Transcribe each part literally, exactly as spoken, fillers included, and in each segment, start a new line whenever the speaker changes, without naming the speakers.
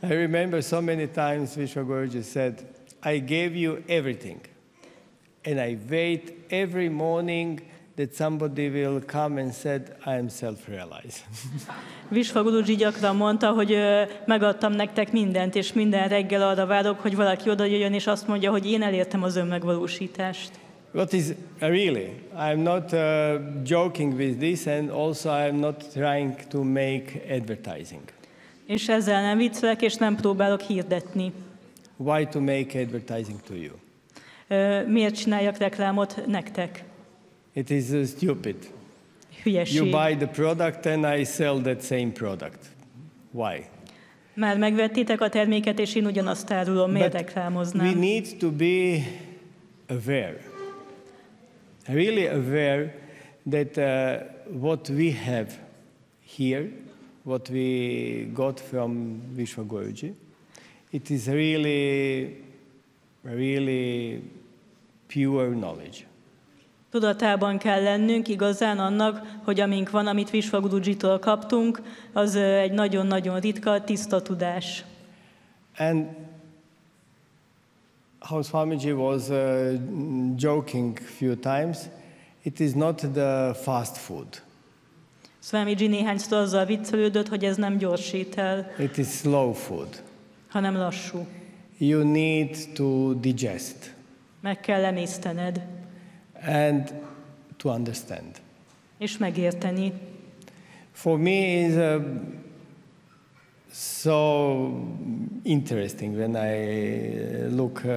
I remember so many times Vishwa Guruji said, I gave you everything, and I wait every morning that somebody will come and said, I am self-realized.
Vishwa Guruji gyakran mondta, hogy ö, megadtam nektek mindent, és minden reggel arra várok, hogy valaki oda jöjjön, és azt mondja, hogy én elértem az önmegvalósítást.
What is uh, really? I'm not uh, joking with this, and also I'm not trying to make advertising.
És ezzel nem viccelek, és nem próbálok hirdetni.
Why to make advertising to you?
Ö, miért csináljak reklámot nektek?
It is uh, stupid.
Hülyeség.
You buy the product and I sell that same product. Why?
Már megvettétek a terméket, és én ugyanazt árulom, miért
But
reklámoznám?
we need to be aware, really aware that uh, what we have here, what we got from Vishwa Guruji, it is really, really pure knowledge.
Tudatában kell lennünk igazán annak, hogy amink van, amit Vishwa Gurujitól kaptunk, az ö, egy nagyon-nagyon ritka, tiszta tudás.
And how Swamiji was uh, joking few times, it is not the fast food.
Swamiji néhányszor azzal viccelődött, hogy ez nem gyors étel,
It is slow food.
hanem lassú.
You need to digest
Meg kell emésztened,
and to understand.
és megérteni.
For me, is uh, so interesting when I look uh,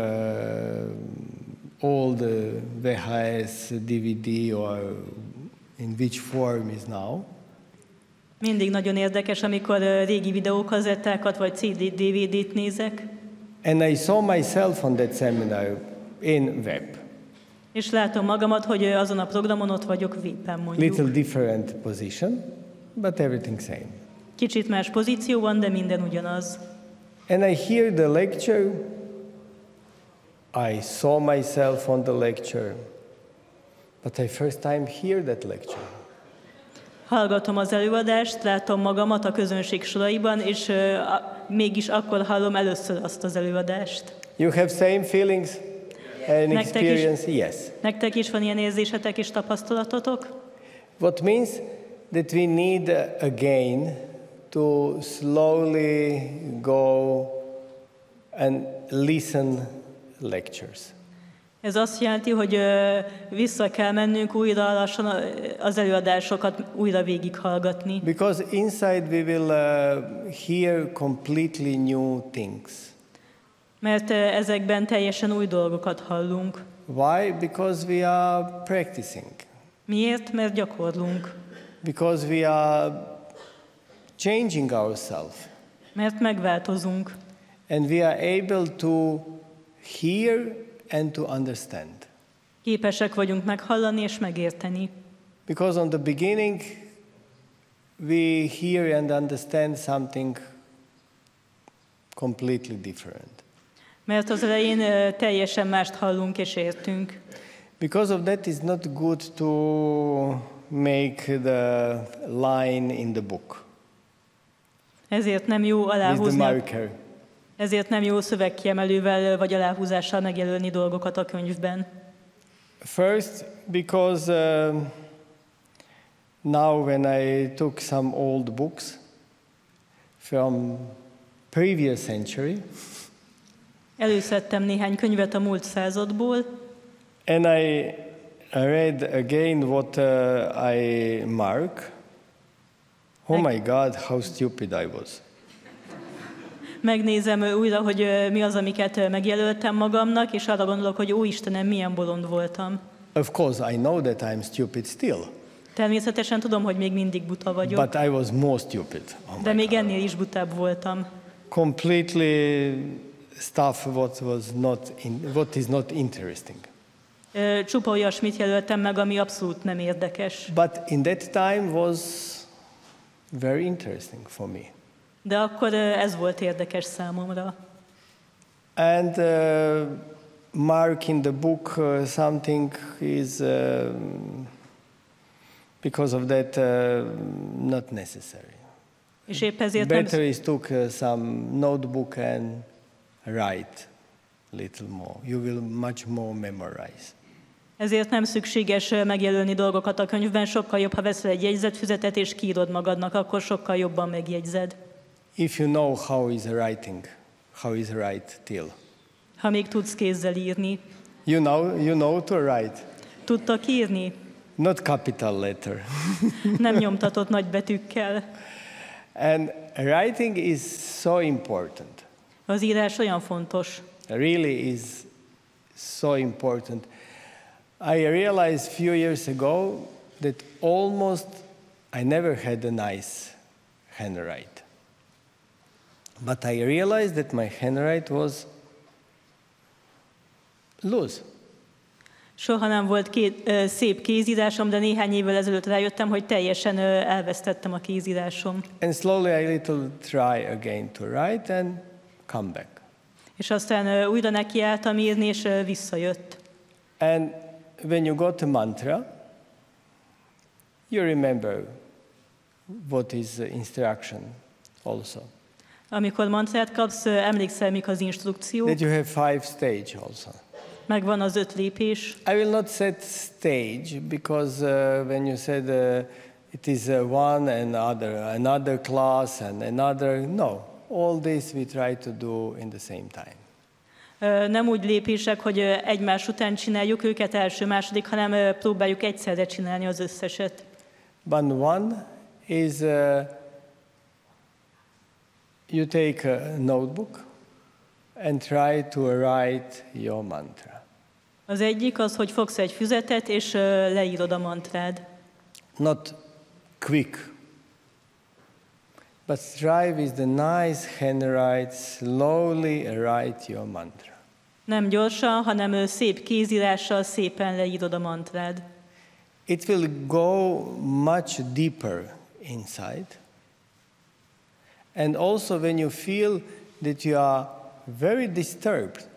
all the V H S, D V D, or in which form is now.
Mindig nagyon érdekes, amikor ö, régi videókazettákat vagy cé dé-t, dé vé dé-t nézek,
And I saw myself on that seminar in web.
és látom magamat, hogy ö, azon a programon ott vagyok vépen mondjuk.
Little different position, but everything same.
Kicsit más pozíció van, de minden ugyanaz.
And I hear the lecture. I saw myself on the lecture, but I first time hear that lecture.
Hallgatom az előadást, látom magamat a közönség soraiban, és ö, a, mégis akkor hallom először azt az előadást.
You have same feelings and
Nektek is-
experience? Yes.
Nektek is van ilyen érzésetek és tapasztalatotok?
What means that we need uh, again to slowly go and listen lectures.
Ez azt jelenti, hogy ö, vissza kell mennünk újra lassan a- az előadásokat újra végighallgatni.
Because inside we will uh, hear completely new things.
Mert ö, ezekben teljesen új dolgokat hallunk.
Why? Because we are practicing.
Miért? Mert gyakorlunk.
Because we are changing ourselves.
Mert megváltozunk.
And we are able to hear and to understand.
Képesek vagyunk meghallani és megérteni.
Because on the beginning, we hear and understand something completely different.
Mert az elején ö, teljesen mást hallunk és értünk.
Because of that, it's not good to make the line in the book
Ezért nem jó
with the
aláhúzni, a-
marker.
ezért nem jó szövegkiemelővel vagy aláhúzással megjelölni dolgokat a könyvben.
First, because uh, now when I took some old books from previous century,
Előszedtem néhány könyvet a múlt századból,
and I read again what uh, I mark. Oh my God, how stupid I was.
megnézem ö, újra, hogy ö, mi az, amiket ö, megjelöltem magamnak, és arra gondolok, hogy ó Istenem, milyen bolond voltam.
Of course, I know that I'm stupid still,
Természetesen tudom, hogy még mindig buta vagyok,
but I was more stupid. Oh
de
my
még
God.
ennél is butább voltam.
Completely stuff what was not in, what is not interesting.
Ö, Csupa olyasmit jelöltem meg, ami abszolút nem érdekes.
But in that time was very interesting for me.
De akkor ö, ez volt érdekes számomra.
And uh, mark in the book uh, something is um, because of that uh, not necessary.
És épp ezért nem,
Better is took uh, some notebook and write little more. You will much more memorize.
ezért nem szükséges megjelölni dolgokat a könyvben, sokkal jobb, ha veszel egy jegyzetfüzetet és kiírod magadnak, akkor sokkal jobban megjegyzed.
If you know how is writing, how is write till.
Ha még tudsz kézzel írni.
You know, you know to write.
Tudtak írni?
Not capital letter.
Nem nyomtatott nagy betűkkel.
And writing is so important.
Az írás olyan fontos.
Really is so important. I realized a few years ago that almost I never had a nice handwrite. But I realized that my handwrite was loose.
Soha nem volt két, ö, szép kézírásom, de néhány évvel ezelőtt rájöttem, hogy teljesen ö, elvesztettem a kézírásom.
And slowly I little try again to write and come back.
És aztán ö, újra nekiálltam írni, és ö, visszajött.
And when you got a mantra, you remember what is the instruction also.
Amikor mantrát kapsz, ö, emlékszel, mik az instrukciók,
That you have five stage also.
megvan az öt lépés.
I will not set stage because uh, when you said uh, it is uh, one and other, another class and another, no. All this we try to do in the same time.
Ö, Nem úgy lépések, hogy ö, egymás után csináljuk őket első, második, hanem ö, próbáljuk egyszerre csinálni az összeset.
But one is uh, you take a notebook and try to write your mantra.
Az egyik az, hogy fogsz egy füzetet, és ö, leírod a mantrád.
Not quick, but strive with the nice handwrite, slowly write your mantra.
Nem gyorsan, hanem ö, szép kézírással szépen leírod a mantrád.
It will go much deeper inside. And also when you feel that you are very disturbed,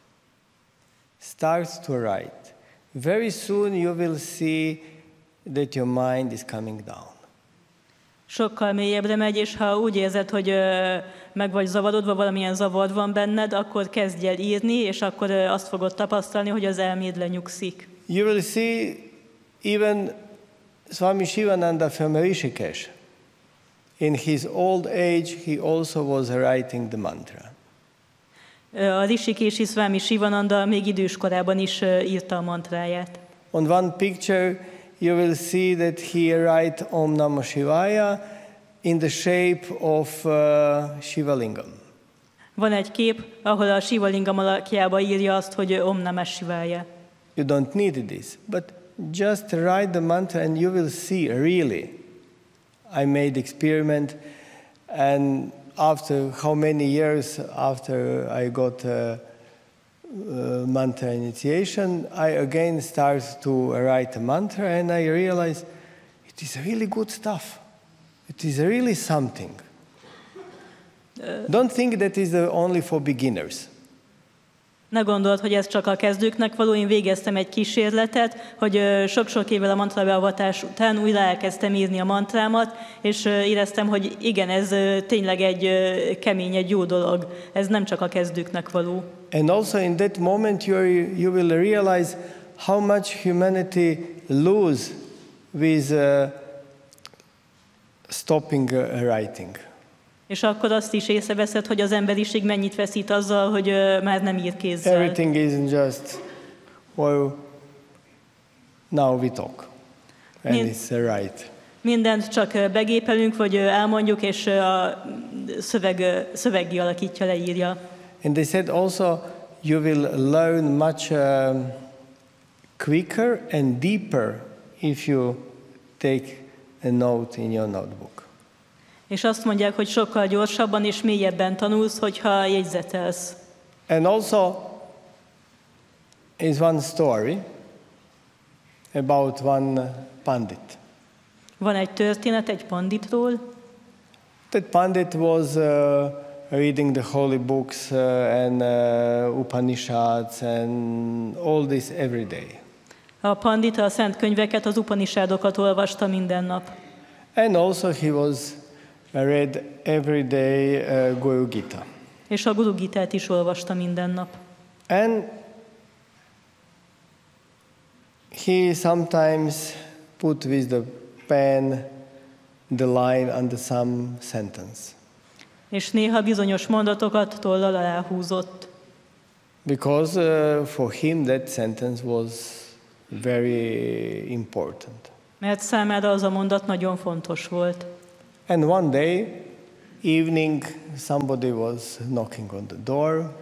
start to write. Very soon you will see that your mind is coming down.
Sokkal mélyebbre megy, és ha úgy érzed, hogy ö, meg vagy zavarodva, valamilyen zavar van benned, akkor kezdj el írni, és akkor ö, azt fogod tapasztalni, hogy az elméd lenyugszik.
You will see even Swami Shivananda from Rishikesh. In his old age, he also was writing the mantra.
Ö, A Rishikeshi Swami Shivananda még idős korában is ö, írta a mantráját.
On one picture, you will see that he write Om Namah Shivaya in the shape of uh, Shivalingam.
Van egy kép, ahol a Shivalingam alakjába írja azt, hogy Om Namah Shivaya.
You don't need this, but just write the mantra and you will see really. I made experiment, and after how many years after I got uh, uh, mantra initiation, I again start to write a mantra, and I realize it is really good stuff. It is really something. Don't think that is uh, only for beginners.
Ne gondold, hogy ez csak a kezdőknek való. Én végeztem egy kísérletet, hogy ö, sok-sok évvel a mantrabeavatás után újra elkezdtem írni a mantrámat, és ö, éreztem, hogy igen, ez ö, tényleg egy ö, kemény, egy jó dolog. Ez nem csak a kezdőknek való.
And also in that moment you, are, you will realize how much humanity lose with uh, stopping uh, writing.
És akkor azt is észreveszed, hogy az emberiség mennyit veszít azzal, hogy ö, már nem ír kézzel.
Everything is just, well, now we talk. And
Min-
it's uh, right.
Mindent csak ö, begépelünk, vagy ö, elmondjuk, és ö, a szöveg, ö, szövegi alakítja, leírja.
And they said also you will learn much um, quicker and deeper if you take a note in your notebook.
És azt mondják, hogy sokkal gyorsabban és mélyebben tanulsz, hogyha jegyzetelsz.
And also is one story about one pandit.
Van egy történet egy panditról.
That pandit was uh, reading the holy books uh, and uh, Upanishads and all this every day.
A pandita a szent könyveket, az upanishadokat olvasta minden nap.
And also he was I read every day uh, Guru Gita.
És a Guru Gitát is olvasta minden nap.
And he sometimes put with the pen the line under some sentence.
És néha bizonyos mondatokat tollal aláhúzott.
Because uh, for him that sentence was very important.
Mert számára az a mondat nagyon fontos volt.
And one day, evening, somebody was knocking on the door,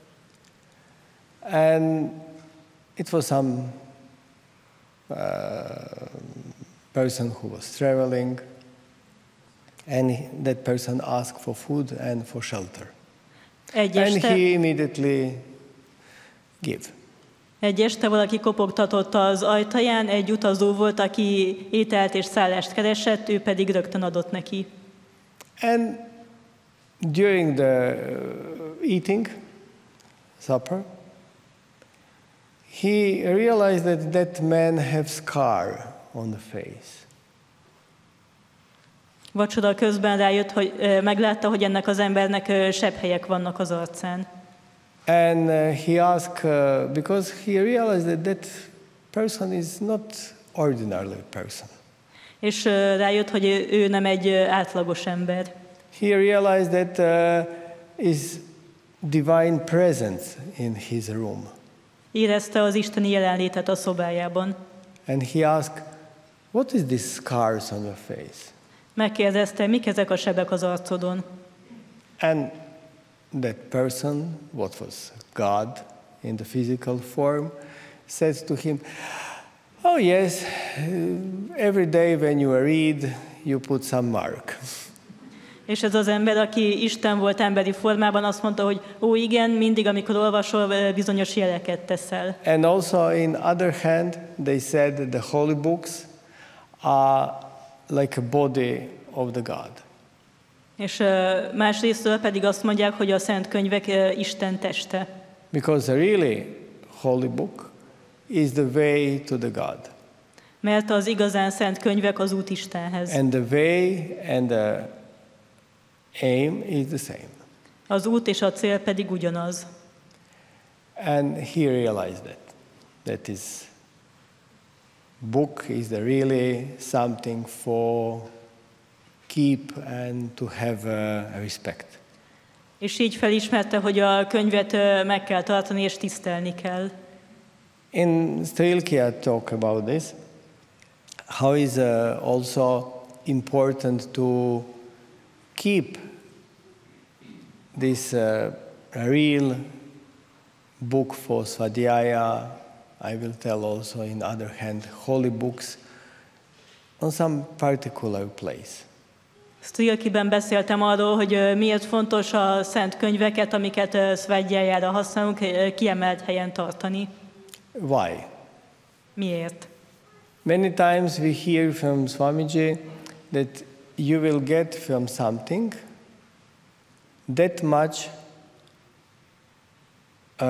and it was some uh, person who was traveling, and he, that person asked for food and for shelter.
Egy
And
este,
he immediately gave.
egy este valaki kopogtatott az ajtaján, egy utazó volt, aki ételt és szállást keresett, ő pedig rögtön adott neki.
And during the uh, eating, supper, he realized that that man has scar on the face.
Vacsora közben rájött, hogy ö, meglátta, hogy ennek az embernek ö, sebhelyek vannak az arcán.
And uh, he asked, uh, because he realized that that person is not ordinary person.
És ö, rájött, hogy ő, ő nem egy ö, átlagos ember.
He realized that uh, is divine presence in his room.
Érezte az isteni jelenlétet a szobájában.
And he asked, what is this scars on your face?
Megkérdezte, mik ezek a sebek az arcodon.
And that person, what was God in the physical form, says to him, oh yes, every day when you read, you put some mark.
És ez az ember, aki Isten volt emberi formában, azt mondta, hogy ó igen, mindig, amikor olvasol, bizonyos jeleket teszel.
And also in other hand, they said that the holy books are like a body of the God.
És másrésztől pedig azt mondják, hogy a szent könyvek Isten teste.
Because a really holy book is the way to the God.
Mert az igazán szent könyvek az út Istenhez.
And the way and the aim is the same.
Az út és a cél pedig ugyanaz.
And he realized that. That his book is the really something for keep and to have a respect.
És így felismerte, hogy a könyvet meg kell tartani és tisztelni kell.
In Strilkia talk about this, how is uh, also important to keep this uh, real book for Svadhyaya, I will tell also in other hand, holy books, on some particular place.
Strilkiben beszéltem arról, hogy miért fontos a szent könyveket, amiket Svadhyájára használunk, kiemelt helyen tartani.
Why?
Miért?
Many times we hear from Swamiji that you will get from something that much uh,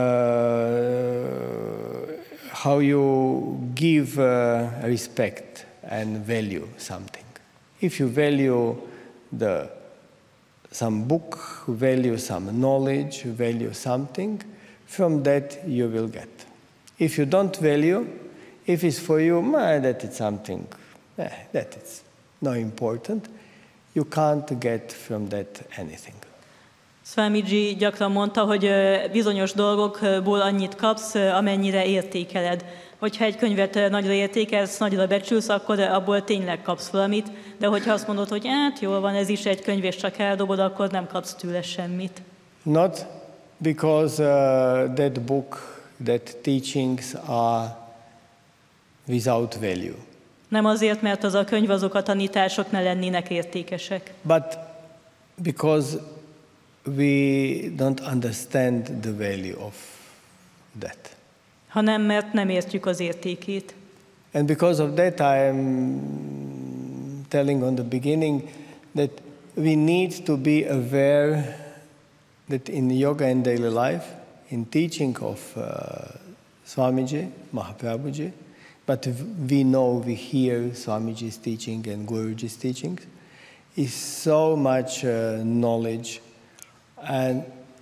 how you give uh, respect and value something. If you value the some book, value some knowledge, value something, from that you will get. If you don't value, if it's for you, man, that is something, eh, that is not important, you can't get from that anything.
Swamiji gyakran mondta, hogy bizonyos dolgokból annyit kapsz, amennyire értékeled. Hogyha egy könyvet nagyra értékelsz, nagyra becsülsz, akkor abból tényleg kapsz valamit, de hogyha azt mondod, hogy hát jól van, ez is egy könyv, és csak eldobod, akkor nem kapsz tőle semmit.
Not because uh, that book, that teachings are without value.
Nem azért, mert az a könyv, azok a tanítások ne lennének értékesek.
But because we don't understand the value of that.
Hanem mert nem értjük az értékét.
And because of that I am telling on the beginning that we need to be aware that in yoga and daily life, in teaching of uh, Swamiji, Mahaprabhuji, but we know, we hear Swamiji's teaching and Guruji's teachings, is so much uh, knowledge and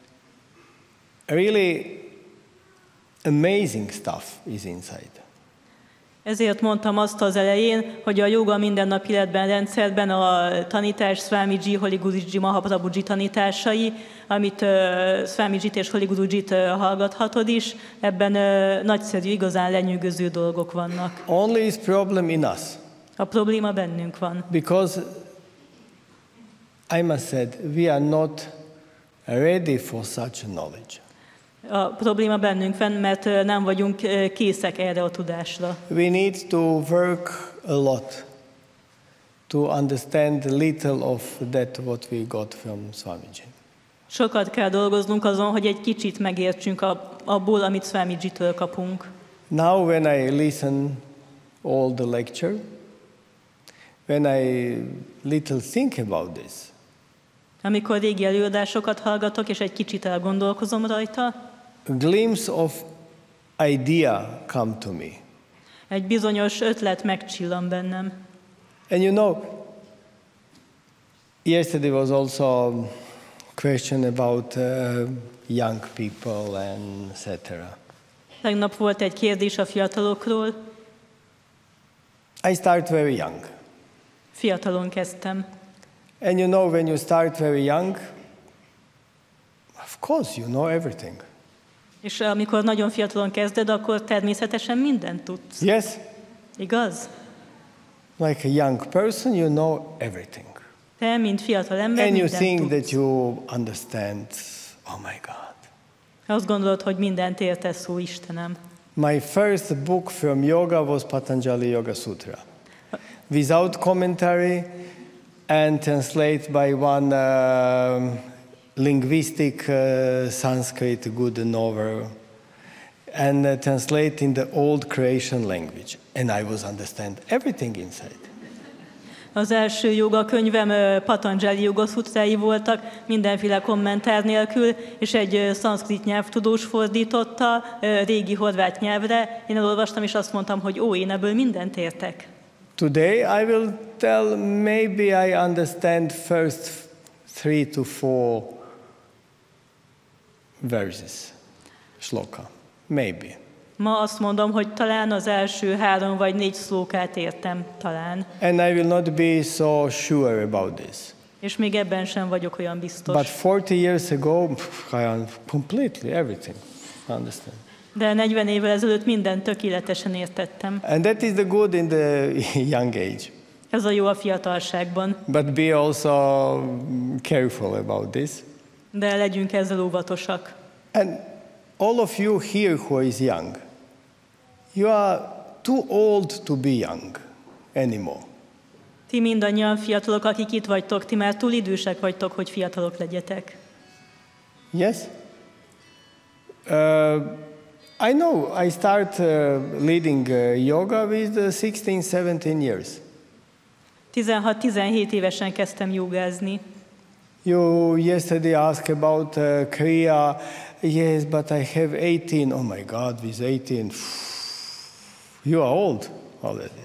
really amazing stuff is inside.
Ezért mondtam azt az elején, hogy a jóga mindennapi életben, rendszerben a tanítás Swamiji, Holy Guruji, Mahaprabhuji tanításai, amit uh, Swamijit és Holy Gurujit uh, hallgathatod is, ebben uh, nagyszerű, igazán lenyűgöző dolgok vannak.
Only is problem in us.
A probléma bennünk van.
Because I must say, we are not ready for such knowledge.
A probléma bennünk van, mert uh, nem vagyunk uh, készek erre a tudásra.
We need to work a lot to understand a little of that what we got from Swamiji.
Sokat kell dolgoznunk azon, hogy egy kicsit megértsünk a, abból, amit Swamijitől kapunk.
Now when I listen all the lecture, when I little think about this,
Amikor régi előadásokat hallgatok, és egy kicsit elgondolkozom rajta,
a glimpse of idea come to me.
egy bizonyos ötlet megcsillan bennem.
And you know, yesterday was also a question about uh, young people and et cetera.
Tegnap volt egy kérdés a fiatalokról.
I start very young.
Fiatalon kezdtem.
And you know, when you start very young, of course you know everything.
És amikor nagyon fiatalon kezded, akkor természetesen mindent tudsz.
Yes?
Igaz?
Like a young person, you know everything.
Te, mint fiatal ember,
And you
mindent
think
tudsz.
that you understand, oh my God.
Azt gondolod, hogy mindent értesz, ó Istenem.
My first book from yoga was Patanjali Yoga Sutra. Without commentary and translated by one uh, linguistic uh, Sanskrit good novel and uh, translate in the old Croatian language. And I was understand everything inside.
Az első jogakönyvem ö, Patanjali Yoga Sutrái voltak, mindenféle kommentár nélkül, és egy ö, szanszkrit nyelvtudós fordította ö, régi horvát nyelvre. Én elolvastam, és azt mondtam, hogy ó, én ebből mindent értek.
Today I will tell maybe I understand first three to four verses, shloka, maybe.
Ma azt mondom, hogy talán az első három vagy négy szlókát értem, talán.
And I will not be so sure about this.
És még ebben sem vagyok olyan biztos.
But forty years ago, pff, I un- completely everything. I understand.
De negyven évvel ezelőtt mindent tökéletesen értettem.
And that is the good in the young age.
Ez a jó a fiatalságban.
But be also careful about this.
De legyünk ezzel óvatosak.
And all of you here who is young, you are too old to be young anymore.
Ti mindannyian fiatalok, akik itt vagytok, ti már túl idősek vagytok, hogy fiatalok legyetek.
Yes? Uh, I know I start uh, leading uh, yoga with uh, sixteen, seventeen years.
tizenhat-tizenhét évesen kezdtem jogázni.
You yesterday asked about uh, Kriya. Yes, but I have eighteen. Oh my God, with eighteen, you are old already.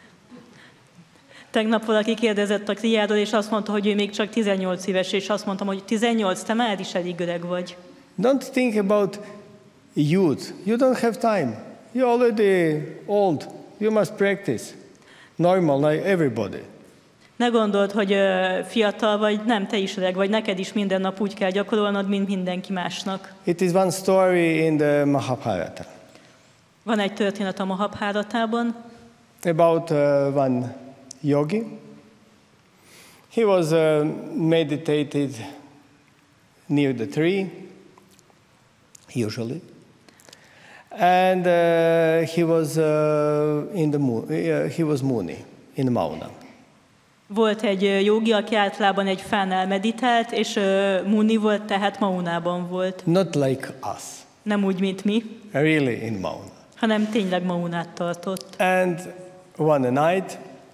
Tegnap valaki kérdezett a kriáról, és azt mondta, hogy ő még csak tizennyolc éves, és azt mondtam, hogy tizennyolc, te már is elég öreg vagy.
Don't think about youth. You don't have time. You're already old. You must practice. Normal, like everybody.
Ne gondold, hogy ö, fiatal vagy, nem, te is öreg vagy, neked is minden nap úgy kell gyakorolnod, mint mindenki másnak.
It is one story in the Mahabharata
Van egy történet a Mahabharatában,
about uh, one yogi. He was uh, meditated near the tree, usually, and uh, he was uh, in the moon. Uh, he was Muni in Mauna.
Volt egy ö, jogi, aki általában egy fánál meditált, és ö, Muni volt, tehát Maunában volt.
Not like us,
Nem úgy, mint mi,
really in Mauna.
hanem tényleg Maunát tartott.
And one night,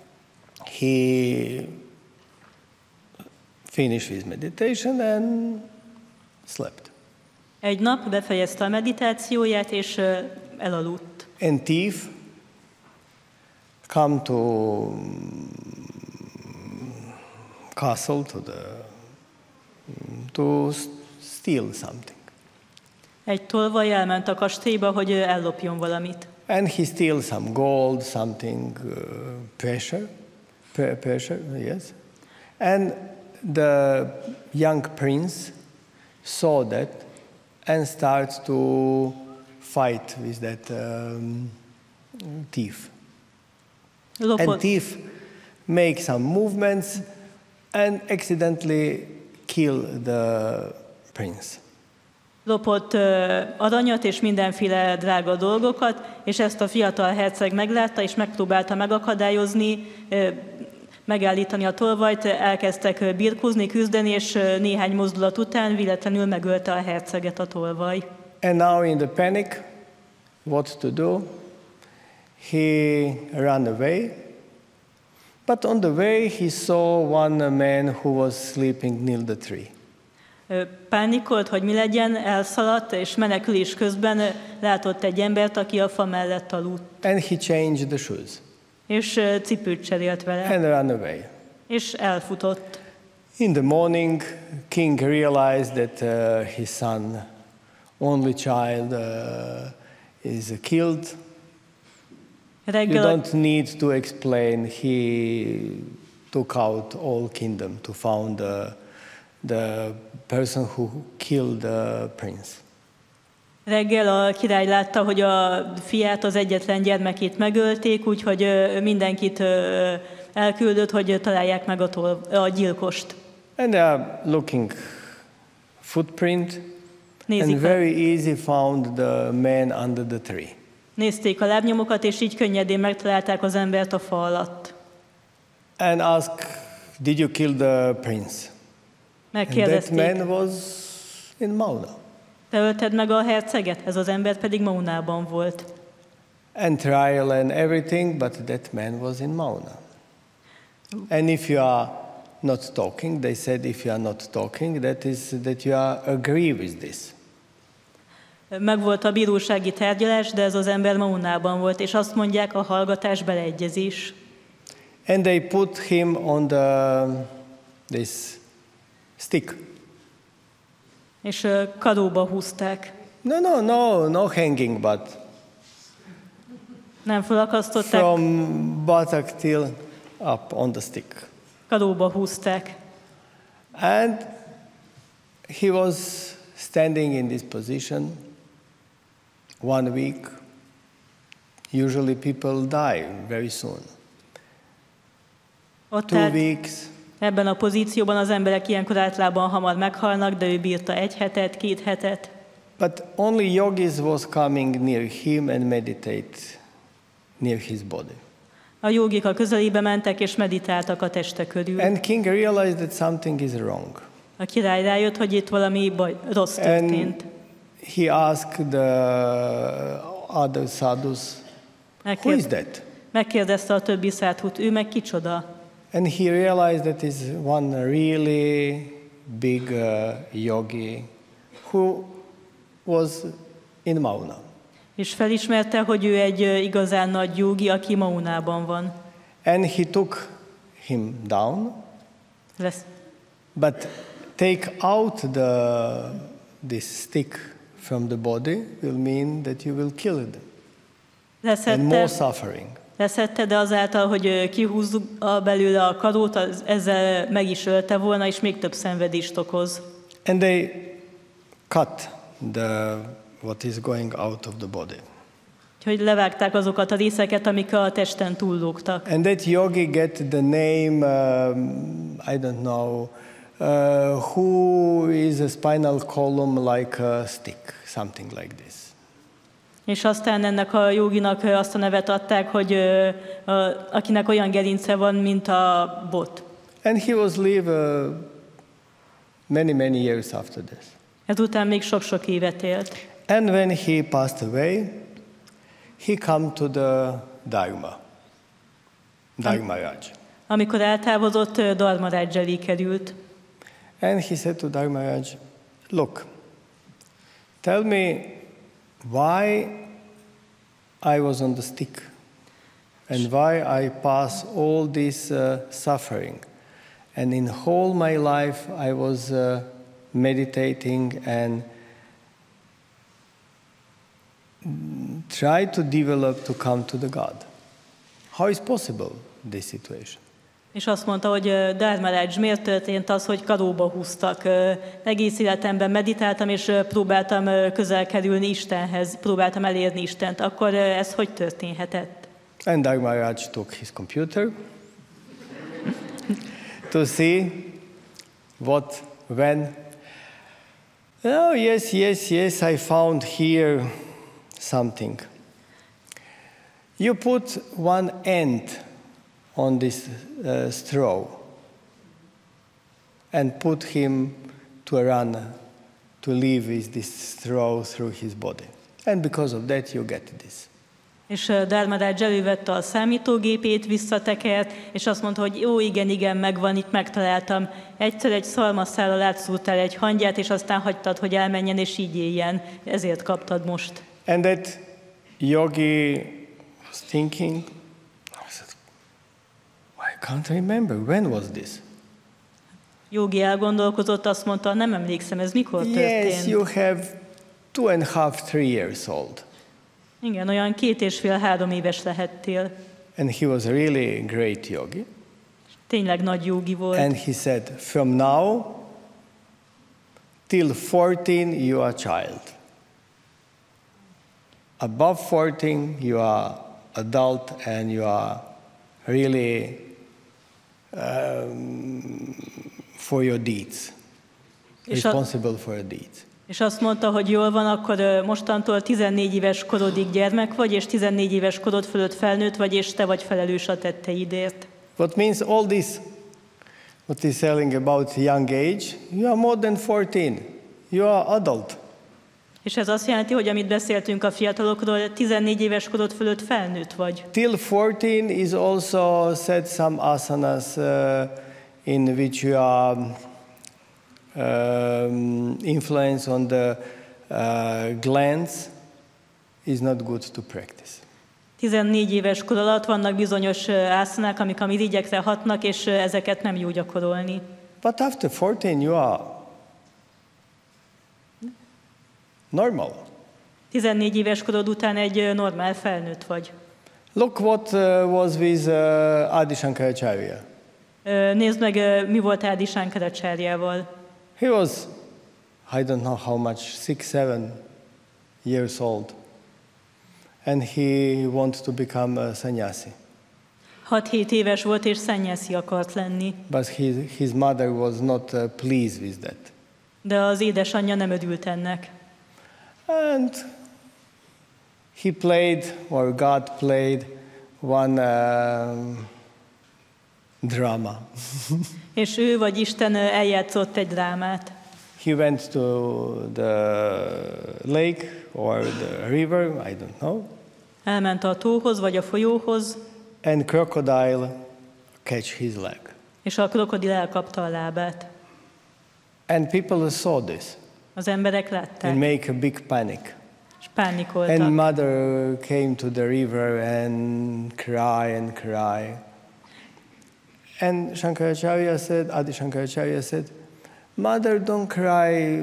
he finished his meditation and slept.
Egy nap befejezte a meditációját, és ö, elaludt.
And thief come to castle to the to steal something.
Egy tolvaj elment a kastélyba, hogy ő ellopjon valamit.
And he steals some gold, something uh, pressure, pre- pressure, yes. And the young prince saw that and starts to fight with that um, thief.
Lopott,
And thief makes some movements and accidentally kill the prince.
lopott ö, aranyat és mindenféle drága dolgokat, és ezt a fiatal herceg meglátta, és megpróbálta megakadályozni, ö, megállítani a tolvajt, elkezdtek ö, birkózni, küzdeni, és ö, néhány mozdulat után véletlenül megölte a herceget a tolvaj.
And now in the panic, what to do? He ran away. But on the way he saw one man who was sleeping near the tree.
Ö, Pánikolt, hogy mi legyen, elszaladt, és menekülés közben ö, látott egy embert, aki a fa mellett aludt,
And he changed the shoes
és ö, cipőt cserélt vele,
and ran away.
és elfutott.
In the morning, king realized that uh, his son, only child, uh, is killed. You
Reggel a
don't need to explain. He took out all kingdom to found the, the person who killed the prince.
Reggel a király látta, hogy a fiát, az egyetlen gyermekét megölték, úgyhogy ö, mindenkit ö, elküldött, hogy találják meg a, tol- a gyilkost.
And they are looking footprint,
Nézik
and
a,
very easy found the man under the tree.
nézték a lábnyomokat, és így könnyedén megtalálták az embert a fa alatt.
And ask, did you kill the prince? And that
Megkérdezték,
man was in Mauna.
te ölted meg a herceget? Ez az ember pedig Maunában volt.
And trial and everything, but that man was in Mauna. And if you are not talking, they said if you are not talking, that is that you are agree with this.
Megvolt a bírósági tárgyalás, de ez az ember Maunában volt, és azt mondják, a hallgatás beleegyezés.
And they put him on the this stick.
És ö, kadóba húzták.
No, no, no, no hanging, but
Nem felakasztották,
from buttock till up on the stick.
kadóba húzták.
And he was standing in this position one week. Usually people die very soon.
Ott
Two
állt,
weeks,
ebben a pozícióban az emberek ilyenkor általában hamar meghalnak, de ő bírta egy hetet, két hetet.
but only yogis was coming near him and meditate near his body.
A jógik a közelébe mentek, és meditáltak a teste körül.
And king realized that something is wrong.
A király rájött, hogy itt valami baj, rossz történt.
And he asked the other sadhus, who is
Megkérd,
that?
megkérdezte a többi szádhut, ő meg kicsoda.
And he realized that is one really big uh, yogi who was in Mauna.
És felismerte, hogy ő egy ö, igazán nagy jógi, aki Maunában van.
And he took him down,
Lesz.
but take out the, this stick from the body will mean that you will kill them and more
Leszette,
suffering.
leszette, de azáltal, hogy ö, kihúzzuk a belőle a kadót, az, ezzel meg is ölte volna, és még több szenvedést okoz.
And they cut the what is going out of the body.
Úgyhogy levágták azokat a részeket, amik a testen túllógtak.
And that yogi get the name, um, I don't know, uh, who is a spinal column like a stick, something like this.
És aztán ennek a joginak ö, azt a nevet adták, hogy ö, a, akinek olyan gerince van, mint a bot.
And he was live uh, many, many years after this.
Ezután még sok-sok évet élt.
And when he passed away, he come to the Dharma, Dharma Raj.
Amikor eltávozott, ö, Dharmaraj elé került.
And he said to Dharma Raj, look, tell me why I was on the stick and why I pass all this uh, suffering And in whole my life I was uh, meditating and try to develop to come to the God. How is possible this situation?
És azt mondta, hogy Dharmaraj, miért történt az, hogy karóba húztak. Egész életemben meditáltam, és próbáltam közel kerülni Istenhez, próbáltam elérni Istent. Akkor ez hogy történhetett?
And Dharmaraj took his computer to see what, when. Oh, yes, yes, yes, I found here something. You put one end on this uh, straw and put him to run, to live with this straw through his body. And because of that you get this.
És Dharmaraj elővette a számítógépét, visszatekert, és azt mondta, hogy jó, igen, igen, megvan, itt megtaláltam. Egyszer egy szalmaszállal átszúrtál egy hangyát, és aztán hagytad, hogy elmenjen, és így éljen. Ezért kaptad most.
And that yogi was thinking, I said, I can't remember, when was this?
Jogi elgondolkozott, azt mondta, nem emlékszem, ez mikor történt?
Yes, you have two and a half, three years old.
Igen, olyan két és fél, három éves lehettél.
And he was a really great yogi.
Tényleg nagy jogi volt.
And he said, from now till fourteen you are a child. Above fourteen you are adult and you are really um, for your deeds,
És a-
responsible for your deeds.
És azt mondta, hogy jól van, akkor ö, mostantól tizennégy éves korodig gyermek vagy, és tizennégy éves korod fölött felnőtt vagy, és te vagy felelős a tetteidért.
What means all this, what he's telling about young age, you are more than fourteen, you are adult.
És ez azt jelenti, hogy amit beszéltünk a fiatalokról, tizennégy éves korod fölött felnőtt vagy.
Till fourteen is also said some asanas uh, in which you are um, influence on the uh, glands is not good to practice.
tizennégy éves kor alatt vannak bizonyos ö, ászanák, amik a mirigyekre hatnak, és ö, ezeket nem jó gyakorolni.
But after fourteen you are normal.
tizennégy éves korod után egy ö, normál felnőtt vagy.
Look what uh, was with uh, Adi Shankaracharya.
Ö, Nézd meg, ö, mi volt Adi Shankaracharjával.
He was, I don't know how much, six, seven years old. And he wanted to become a sannyasi.
hat-hét éves volt, és szennyeszi akart lenni.
But his, his mother was not uh, pleased with that.
De az édesanyja nem örült ennek.
And he played, or God played, one um, drama.
És ő vagy Isten ö, eljátszott egy drámát.
He went to the lake or the river, I don't know,
Elment a tóhoz, vagy a folyóhoz,
and crocodile catch his leg.
és a krokodil elkapta a lábát.
And people saw this
Az emberek
and
látták,
make a big panic.
és pánikoltak.
And mother came to the river and cry and cry. And Shankaracharya said, Adi Shankaracharya said, Mother, don't cry.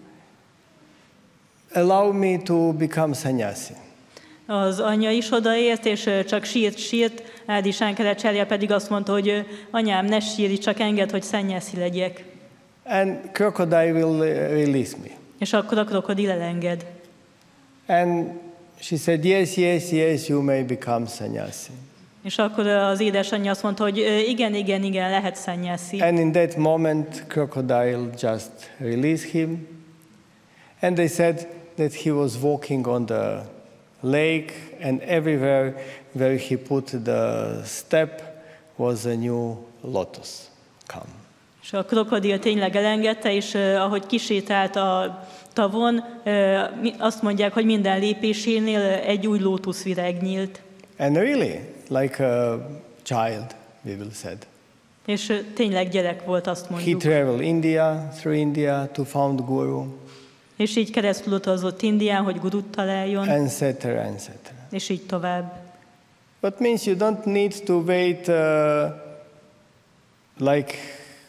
Allow me to become sannyasi.
Az anyja is odaért, és ö, csak sírt, sírt, Ádi Shankaracharya pedig azt mondta, hogy ö, anyám, ne sírj, csak engedd, hogy szennyeszi legyek.
And crocodile will uh, release me.
És akkor a krokodil elenged.
And she said, yes, yes, yes, you may become sannyasi.
És akkor ö, az édesanyja azt mondta, hogy ö, igen, igen, igen, lehet szennyeszi.
And in that moment, crocodile just released him. And they said that he was walking on the lake, and everywhere where he put the step was a new lotus come.
És a krokodil tényleg elengedte, és uh, ahogy kisétált a tavon, uh, mi- azt mondják, hogy minden lépésénél uh, egy új lótuszvirág nyílt.
And really, like a child, we will said.
És uh, tényleg gyerek volt, azt
He
mondjuk.
traveled India, through India to found Guru,
És így keresztül utazott Indián, hogy gurut találjon,
et cetera, et cetera.
és így tovább.
But means you don't need to wait uh, like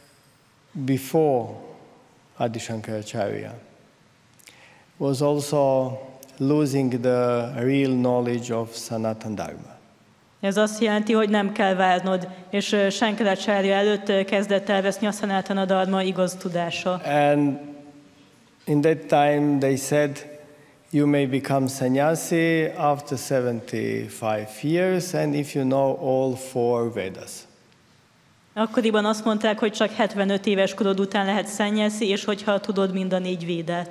before Adi Shankaracharya was also losing the real knowledge of Sanatana Dharma.
Ez azt jelenti, hogy nem kell várnod, és ö, Shankaracharya előtt ö, kezdett elveszni a Sanatana Dharma igaz tudása.
And in that time they said, you may become sannyasi after seventy-five years and if you know all four Vedas.
Akkoriban azt mondták, hogy csak hetvenöt éves korod után lehet szennyeszi, és hogyha tudod mind a négy védát.